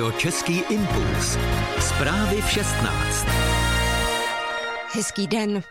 Český impuls. Zprávy v 16. Hezký den.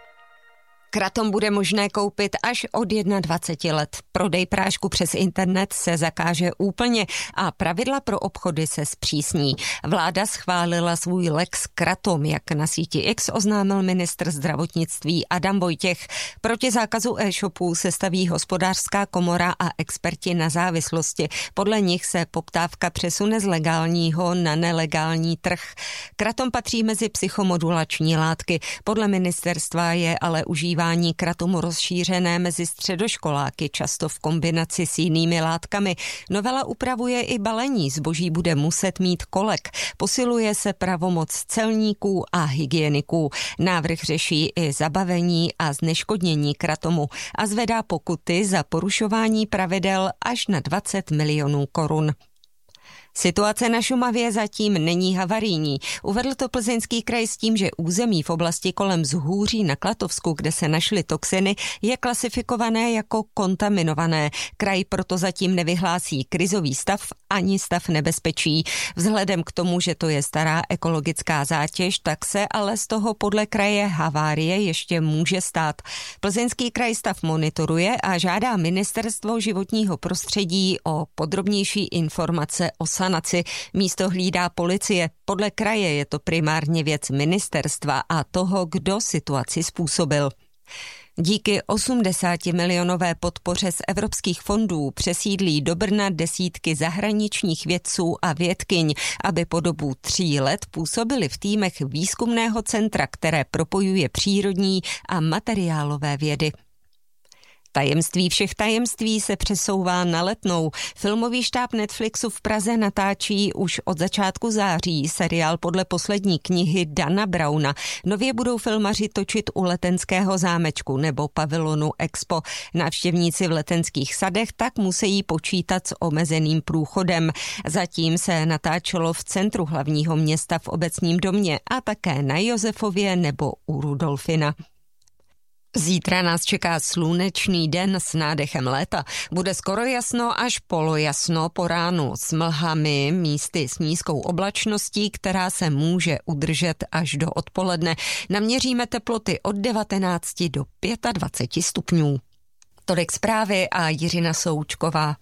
Kratom bude možné koupit až od 21 let. Prodej prášku přes internet se zakáže úplně a pravidla pro obchody se zpřísní. Vláda schválila svůj lex Kratom, jak na síti X oznámil ministr zdravotnictví Adam Vojtěch. Proti zákazu e-shopů se staví Hospodářská komora a experti na závislosti. Podle nich se poptávka přesune z legálního na nelegální trh. Kratom patří mezi psychomodulační látky. Podle ministerstva je ale užívání kratomu rozšířené mezi středoškoláky, často v kombinaci s jinými látkami. Novela upravuje i balení, zboží bude muset mít kolek. Posiluje se pravomoc celníků a hygieniků. Návrh řeší i zabavení a zneškodnění kratomu a zvedá pokuty za porušování pravidel až na 20 milionů korun. Situace na Šumavě zatím není havarijní. Uvedl to Plzeňský kraj s tím, že území v oblasti kolem Zhůří na Klatovsku, kde se našly toxiny, je klasifikované jako kontaminované. Kraj proto zatím nevyhlásí krizový stav ani stav nebezpečí. Vzhledem k tomu, že to je stará ekologická zátěž, tak se ale z toho podle kraje havárie ještě může stát. Plzeňský kraj stav monitoruje a žádá Ministerstvo životního prostředí o podrobnější informace o sanaci. Místo hlídá policie. Podle kraje je to primárně věc ministerstva a toho, kdo situaci způsobil. Díky 80-milionové podpoře z evropských fondů přesídlí do Brna desítky zahraničních vědců a vědkyň, aby po dobu 3 let působili v týmech výzkumného centra, které propojuje přírodní a materiálové vědy. Tajemství všech tajemství se přesouvá na Letnou. Filmový štáb Netflixu v Praze natáčí už od začátku září seriál podle poslední knihy Dana Browna. Nově budou filmaři točit u Letenského zámečku nebo pavilonu Expo. Návštěvníci v letenských sadech tak musí počítat s omezeným průchodem. Zatím se natáčelo v centru hlavního města v Obecním domě a také na Josefově nebo u Rudolfina. Zítra nás čeká slunečný den s nádechem léta. Bude skoro jasno až polojasno po ránu s mlhami, místy s nízkou oblačností, která se může udržet až do odpoledne. Naměříme teploty od 19 do 25 stupňů. Tolik zprávy a Jiřina Součková.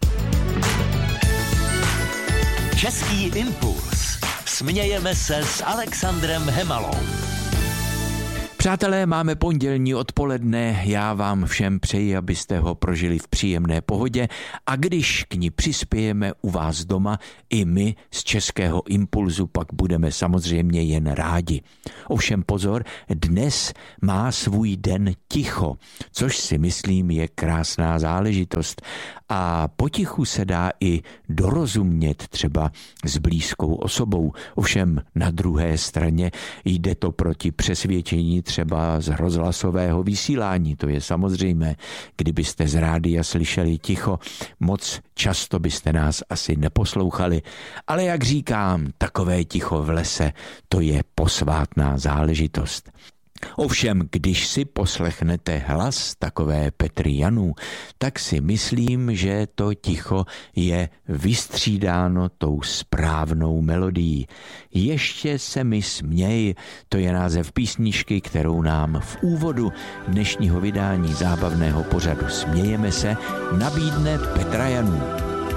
Český impuls. Smějeme se s Alexandrem Hemalou. Přátelé, máme pondělní odpoledne, já vám všem přeji, abyste ho prožili v příjemné pohodě a když k ní přispějeme u vás doma, i my z Českého impulzu pak budeme samozřejmě jen rádi. Ovšem pozor, dnes má svůj den ticho, což si myslím je krásná záležitost a potichu se dá i dorozumět třeba s blízkou osobou. Ovšem na druhé straně jde to proti přesvědčení třeba z rozhlasového vysílání, to je samozřejmé. Kdybyste z rádia slyšeli ticho, moc často byste nás asi neposlouchali, ale jak říkám, takové ticho v lese, to je posvátná záležitost. Ovšem, když si poslechnete hlas takové Petry Janů, tak si myslím, že to ticho je vystřídáno tou správnou melodií. Ještě se mi směj, to je název písničky, kterou nám v úvodu dnešního vydání zábavného pořadu Smějeme se nabídne Petra Janů.